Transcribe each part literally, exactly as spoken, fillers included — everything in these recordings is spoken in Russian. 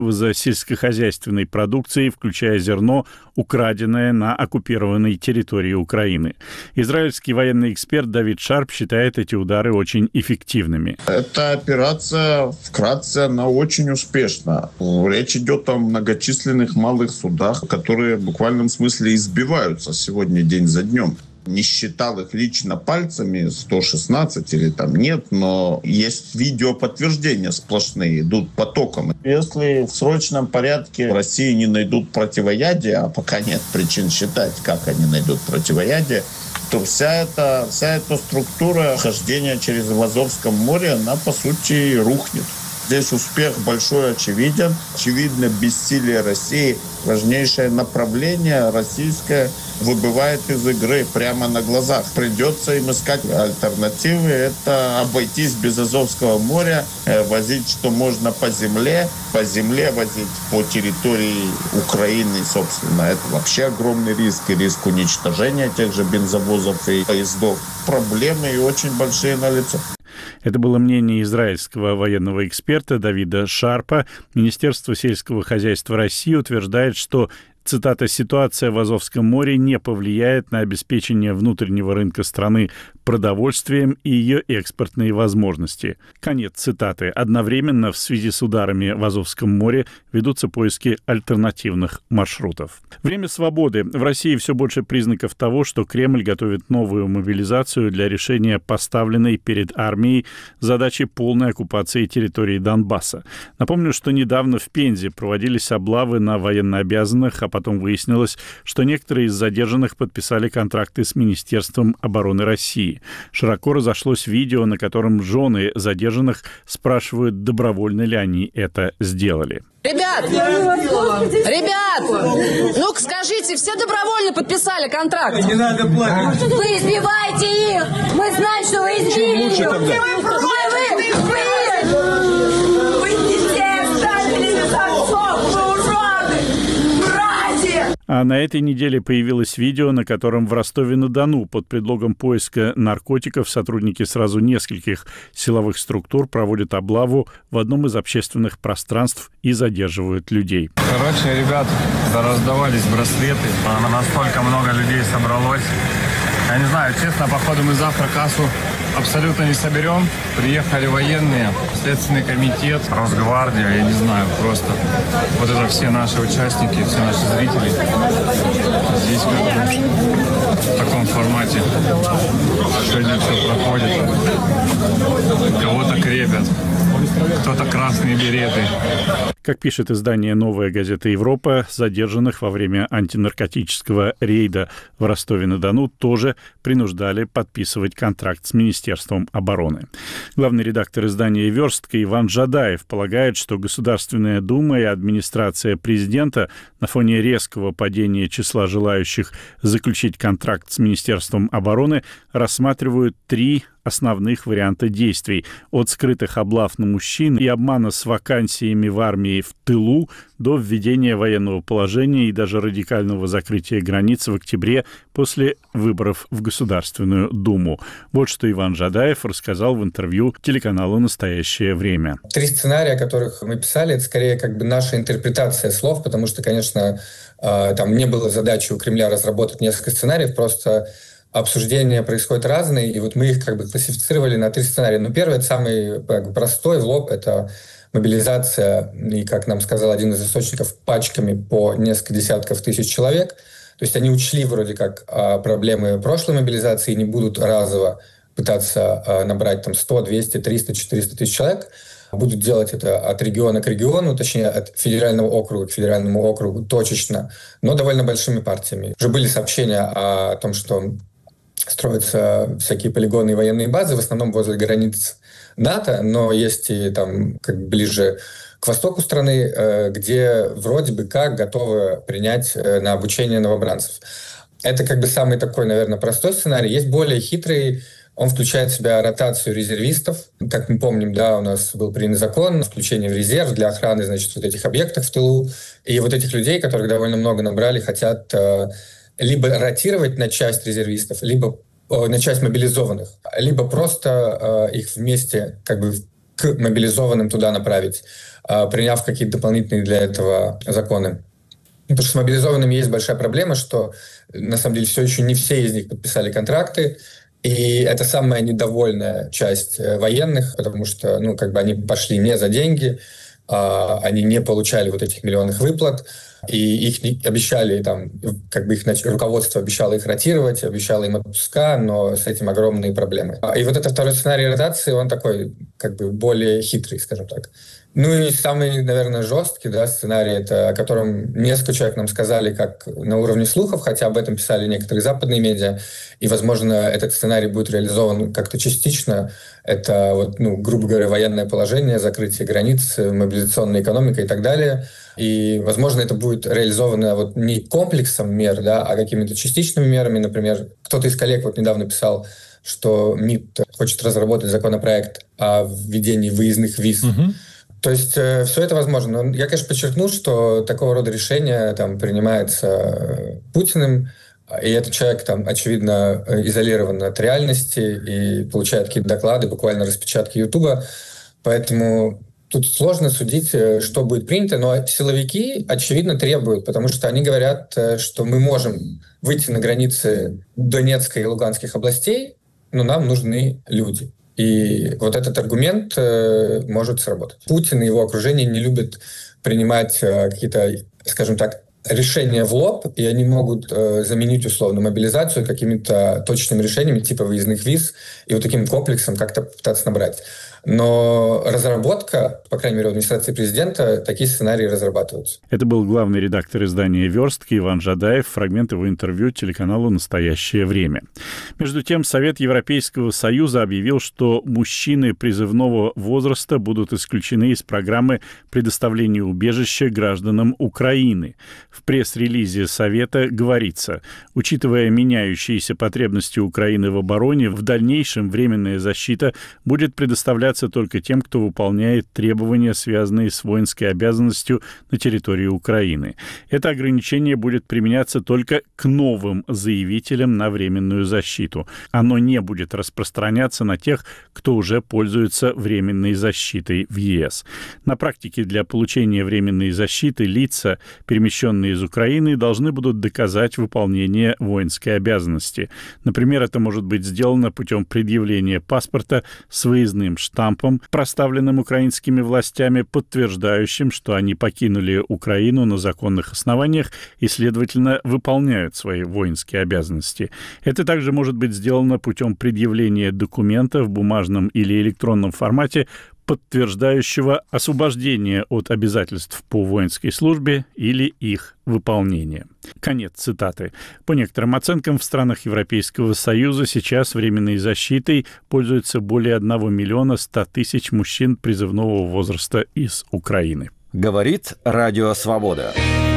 за сельскохозяйственной продукцией, включая зерно, украденное на оккупированной территории Украины. Израильский военный эксперт Давид Шарп считает эти удары очень эффективными. Эта операция, вкратце, она очень успешна. Речь идет о многочисленных малых судах, которые в буквальном смысле избиваются сегодня день за днем. Не считал их лично пальцами, сто шестнадцать или там нет, но есть видеоподтверждения сплошные, идут потоком. Если в срочном порядке в России не найдут противоядие, а пока нет причин считать, как они найдут противоядие, то вся эта, вся эта структура хождения через Азовское море, она по сути рухнет. Здесь успех большой очевиден. Очевидно, бессилие России. Важнейшее направление российское выбывает из игры прямо на глазах. Придется им искать альтернативы. Это обойтись без Азовского моря, возить, что можно по земле. По земле возить по территории Украины, собственно. Это вообще огромный риск. И риск уничтожения тех же бензовозов и поездов. Проблемы и очень большие налицо. Это было мнение израильского военного эксперта Давида Шарпа. Министерство сельского хозяйства России утверждает, что, цитата, «ситуация в Азовском море не повлияет на обеспечение внутреннего рынка страны продовольствием и ее экспортные возможности». Конец цитаты. Одновременно в связи с ударами в Азовском море ведутся поиски альтернативных маршрутов. Время свободы. В России все больше признаков того, что Кремль готовит новую мобилизацию для решения поставленной перед армией задачи полной оккупации территории Донбасса. Напомню, что недавно в Пензе проводились облавы на военнообязанных, а потом выяснилось, что некоторые из задержанных подписали контракты с Министерством обороны России. Широко разошлось видео, на котором жены задержанных спрашивают, добровольно ли они это сделали. Ребят, ребят, ну-ка скажите, все добровольно подписали контракт? Не надо плакать. Вы избиваете их, мы знаем, что вы избили их. Вы, вы, вы, вы детей оставили без отцов, вы уроды, мрази. А на этой неделе появилось видео, на котором в Ростове-на-Дону под предлогом поиска наркотиков сотрудники сразу нескольких силовых структур проводят облаву в одном из общественных пространств и задерживают людей. Короче, ребят, раздавались браслеты, настолько много людей собралось. Я не знаю, честно, походу мы завтра кассу абсолютно не соберем. Приехали военные, Следственный комитет, Росгвардия, я не знаю, просто вот это все наши участники, все наши зрители. Здесь в таком формате сегодня все проходит. Кого-то крепят, кто-то красные береты. Как пишет издание «Новая газета Европа», задержанных во время антинаркотического рейда в Ростове-на-Дону тоже принуждали подписывать контракт с Министерством обороны. Главный редактор издания «Верстка» Иван Жадаев полагает, что Государственная Дума и администрация президента на фоне резкого падения числа желающих заключить контракт с Министерством обороны рассматривают три основных варианта действий. От скрытых облав на мужчин и обмана с вакансиями в армии в тылу до введения военного положения и даже радикального закрытия границ в октябре после выборов в Государственную Думу. Вот что Иван Жадаев рассказал в интервью телеканалу «Настоящее время». Три сценария, о которых мы писали, это скорее как бы наша интерпретация слов, потому что, конечно, там не было задачи у Кремля разработать несколько сценариев, просто обсуждения происходят разные, и вот мы их как бы классифицировали на три сценария. Но первый, это самый как бы, простой, в лоб, это мобилизация, и, как нам сказал один из источников, пачками по несколько десятков тысяч человек. То есть они учли вроде как проблемы прошлой мобилизации и не будут разово пытаться набрать там сто, двести, триста, четыреста тысяч человек. Будут делать это от региона к региону, точнее от федерального округа к федеральному округу точечно, но довольно большими партиями. Уже были сообщения о том, что строятся всякие полигоны и военные базы, в основном возле границ НАТО, но есть и там как ближе к востоку страны, где вроде бы как готовы принять на обучение новобранцев. Это как бы самый такой, наверное, простой сценарий. Есть более хитрый. Он включает в себя ротацию резервистов. Как мы помним, да, у нас был принят закон, включение в резерв для охраны, значит, вот этих объектов в тылу. И вот этих людей, которых довольно много набрали, хотят э, либо ротировать на часть резервистов, либо э, на часть мобилизованных, либо просто э, их вместе как бы к мобилизованным туда направить, приняв какие-то дополнительные для этого законы. Потому что с мобилизованными есть большая проблема, что на самом деле все еще не все из них подписали контракты, и это самая недовольная часть военных, потому что ну, как бы они пошли не за деньги, они не получали вот этих миллионных выплат, и их не, обещали, там, как бы их руководство обещало их ротировать, обещало им отпуска, но с этим огромные проблемы. И вот этот второй сценарий ротации, он такой, как бы, более хитрый, скажем так. Ну и самый, наверное, жесткий, да, сценарий, это, о котором несколько человек нам сказали как на уровне слухов, хотя об этом писали некоторые западные медиа, и, возможно, этот сценарий будет реализован как-то частично. Это, вот, ну, грубо говоря, военное положение, закрытие границ, мобилизационная экономика и так далее. И, возможно, это будет реализовано вот не комплексом мер, да, а какими-то частичными мерами. Например, кто-то из коллег вот недавно писал, что МИД хочет разработать законопроект о введении выездных виз. Угу. То есть э, все это возможно. Но я, конечно, подчеркну, что такого рода решение там принимается Путиным, и этот человек там, очевидно, изолирован от реальности и получает какие-то доклады, буквально распечатки Ютуба. Поэтому тут сложно судить, что будет принято, но силовики, очевидно, требуют, потому что они говорят, что мы можем выйти на границы Донецкой и Луганских областей, но нам нужны люди. И вот этот аргумент э, может сработать. Путин и его окружение не любят принимать э, какие-то, скажем так, решения в лоб, и они могут э, заменить условно мобилизацию какими-то точными решениями типа выездных виз и вот таким комплексом как-то пытаться набрать. Но разработка, по крайней мере, в администрации президента, такие сценарии разрабатываются. Это был главный редактор издания «Верстки» Иван Жадаев. Фрагмент его интервью телеканалу «Настоящее время». Между тем, Совет Европейского Союза объявил, что мужчины призывного возраста будут исключены из программы предоставления убежища гражданам Украины. В пресс-релизе Совета говорится, учитывая меняющиеся потребности Украины в обороне, в дальнейшем временная защита будет предоставляться только тем, кто выполняет требования, связанные с воинской обязанностью на территории Украины. Это ограничение будет применяться только к новым заявителям на временную защиту. Оно не будет распространяться на тех, кто уже пользуется временной защитой в ЕС. На практике для получения временной защиты лица, перемещенные из Украины, должны будут доказать выполнение воинской обязанности. Например, это может быть сделано путем предъявления паспорта с выездным штампом, проставленным украинскими властями, подтверждающим, что они покинули Украину на законных основаниях и, следовательно, выполняют свои воинские обязанности. Это также может быть сделано путем предъявления документа в бумажном или электронном формате, подтверждающего освобождение от обязательств по воинской службе или их выполнение. Конец цитаты. По некоторым оценкам, в странах Европейского Союза сейчас временной защитой пользуется более одного миллиона ста тысяч мужчин призывного возраста из Украины. Говорит Радио Свобода.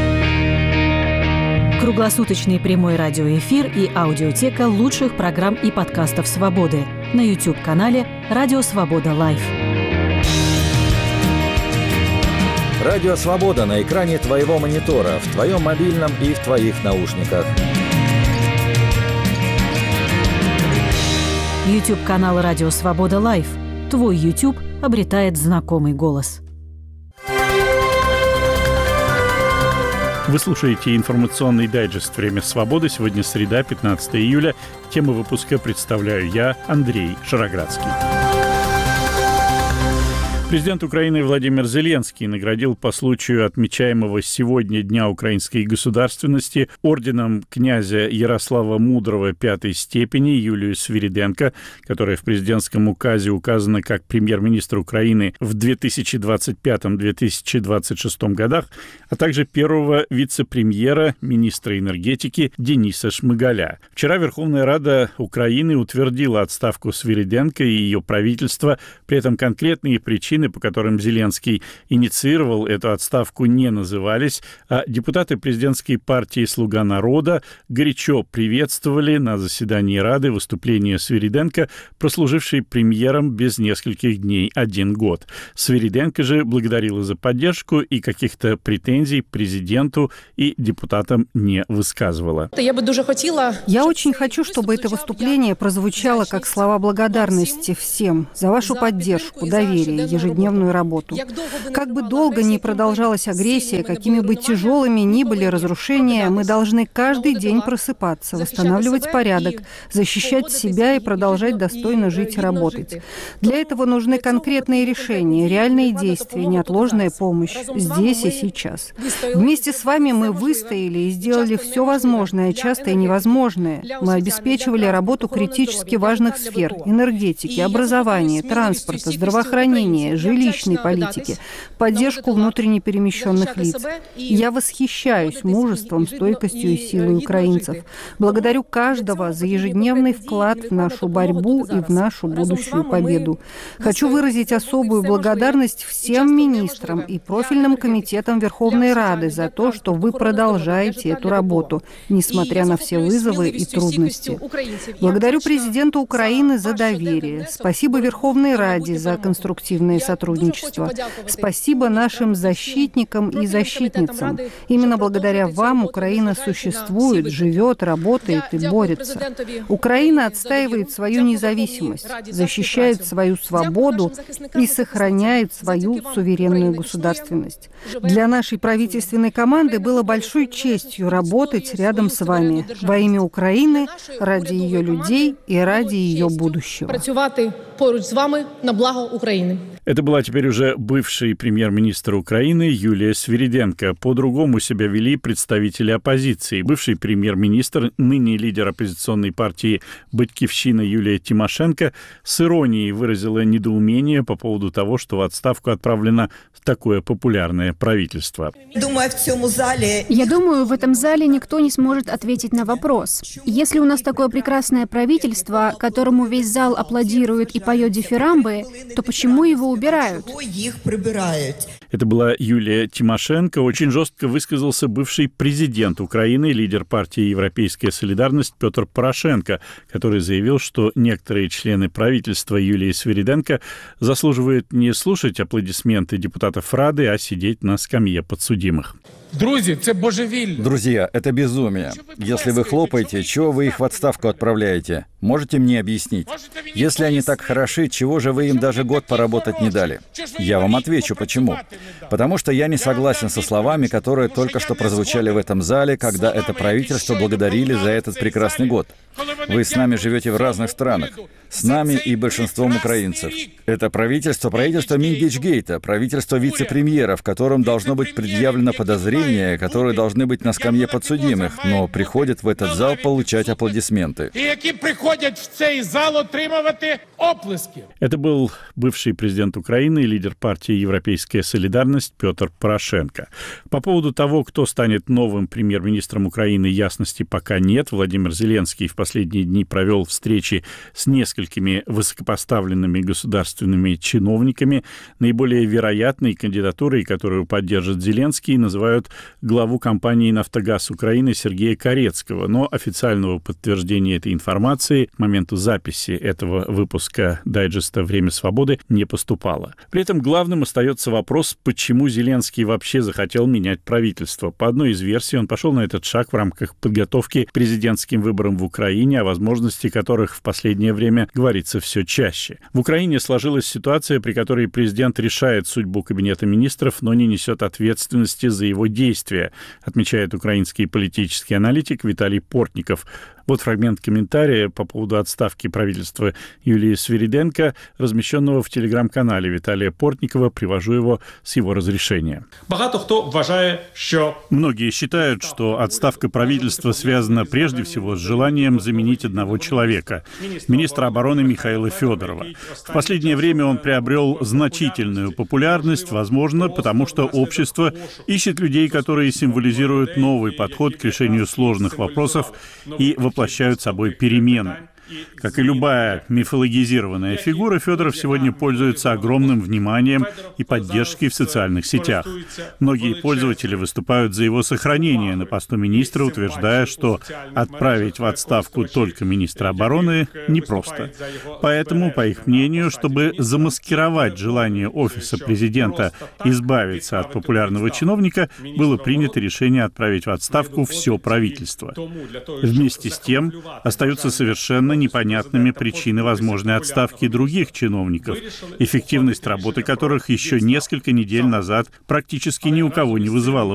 Круглосуточный прямой радиоэфир и аудиотека лучших программ и подкастов «Свободы» на YouTube-канале «Радио Свобода Лайв». Радио Свобода на экране твоего монитора, в твоем мобильном и в твоих наушниках. YouTube-канал «Радио Свобода Лайв». Твой YouTube обретает знакомый голос. Вы слушаете информационный дайджест «Время свободы». Сегодня среда, пятнадцатое июля. Тему выпуска представляю я, Андрей Шароградский. Президент Украины Владимир Зеленский наградил по случаю отмечаемого сегодня Дня украинской государственности орденом князя Ярослава Мудрого пятой степени Юлию Свириденко, которая в президентском указе указана как премьер-министр Украины в две тысячи двадцать пятом — две тысячи двадцать шестом годах, а также первого вице-премьера, министра энергетики Дениса Шмыгаля. Вчера Верховная Рада Украины утвердила отставку Свириденко и ее правительства, при этом конкретные причины причины, по которым Зеленский инициировал эту отставку, не назывались, а депутаты президентской партии «Слуга народа» горячо приветствовали на заседании Рады выступление Свириденко, прослужившей премьером без нескольких дней один год. Свириденко же благодарила за поддержку и каких-то претензий президенту и депутатам не высказывала. Я бы дуже хотела... Я очень хочу, чтобы это выступление прозвучало как слова благодарности всем за вашу поддержку, доверие, ежедневную работу. Как бы долго ни продолжалась агрессия, какими бы тяжелыми ни были разрушения, мы должны каждый день просыпаться, восстанавливать порядок, защищать себя и продолжать достойно жить и работать. Для этого нужны конкретные решения, реальные действия, неотложная помощь здесь и сейчас. Вместе с вами мы выстояли и сделали все возможное, часто и невозможное. Мы обеспечивали работу критически важных сфер – энергетики, образования, транспорта, здравоохранения, жилищной политики, поддержку внутренне перемещенных лиц. Я восхищаюсь мужеством, стойкостью и силой украинцев. Благодарю каждого за ежедневный вклад в нашу борьбу и в нашу будущую победу. Хочу выразить особую благодарность всем министрам и профильным комитетам Верховной Рады за то, что вы продолжаете эту работу, несмотря на все вызовы и трудности. Благодарю президента Украины за доверие. Спасибо Верховной Раде за конструктивное сотрудничество. Спасибо нашим защитникам и защитницам. Именно благодаря вам Украина существует, живет, работает и борется. Украина отстаивает свою независимость, защищает свою свободу и сохраняет свою суверенную государственность. Для нашей правительственной команды было большой честью работать рядом с вами во имя Украины, ради ее людей и ради ее будущего. Працювати поруч з вами на благо України. Это была теперь уже бывший премьер-министр Украины Юлия Свириденко. По-другому себя вели представители оппозиции. Бывший премьер-министр, ныне лидер оппозиционной партии «Батькивщина» Юлия Тимошенко с иронией выразила недоумение по поводу того, что в отставку отправлено такое популярное правительство. Я думаю, в этом зале никто не сможет ответить на вопрос. Если у нас такое прекрасное правительство, которому весь зал аплодирует и поет дифирамбы, то почему его убирают? Это была Юлия Тимошенко. Очень жестко высказался бывший президент Украины, лидер партии «Европейская солидарность» Петр Порошенко, который заявил, что некоторые члены правительства Юлии Свириденко заслуживают не слушать аплодисменты депутатов Рады, а сидеть на скамье подсудимых. Друзья, это безумие. Если вы хлопаете, чего вы их в отставку отправляете? Можете мне объяснить? Если они так хороши, чего же вы им даже год поработать не дали? Я вам отвечу, почему. Потому что я не согласен со словами, которые только что прозвучали в этом зале, когда это правительство благодарили за этот прекрасный год. Вы с нами живете в разных странах. С нами и большинством украинцев. Это правительство, правительство Мингейчгейта, правительство вице-премьера, в котором должно быть предъявлено подозрение, которые должны быть на скамье подсудимых, но приходят в этот зал получать аплодисменты. Это был бывший президент Украины и лидер партии «Европейская солидарность» Петр Порошенко. По поводу того, кто станет новым премьер-министром Украины, ясности пока нет. Владимир Зеленский в последние дни провел встречи с несколькими высокопоставленными государственными чиновниками. Наиболее вероятной кандидатурой, которую поддержит Зеленский, называют главу компании «Нафтогаз Украины» Сергея Корецкого. Но официального подтверждения этой информации к моменту записи этого выпуска дайджеста «Время свободы» не поступало. При этом главным остается вопрос, почему Зеленский вообще захотел менять правительство. По одной из версий, он пошел на этот шаг в рамках подготовки к президентским выборам в Украине, о возможности которых в последнее время говорится все чаще. В Украине сложилась ситуация, при которой президент решает судьбу Кабинета министров, но не несет ответственности за его действия, отмечает украинский политический аналитик Виталий Портников. Вот фрагмент комментария по поводу отставки правительства Юлии Свириденко, размещенного в телеграм-канале Виталия Портникова. Привожу его с его разрешения. Многие считают, что отставка правительства связана прежде всего с желанием заменить одного человека – министра обороны Михаила Федорова. В последнее время он приобрел значительную популярность, возможно, потому что общество ищет людей, которые символизируют новый подход к решению сложных вопросов и воплощают собой перемены. Как и любая мифологизированная фигура, Федоров сегодня пользуется огромным вниманием и поддержкой в социальных сетях. Многие пользователи выступают за его сохранение на посту министра, утверждая, что отправить в отставку только министра обороны непросто. Поэтому, по их мнению, чтобы замаскировать желание офиса президента избавиться от популярного чиновника, было принято решение отправить в отставку все правительство. Вместе с тем, остаются совершенно непонятными причины возможной отставки других чиновников, эффективность работы которых еще несколько недель назад практически ни у кого не вызывала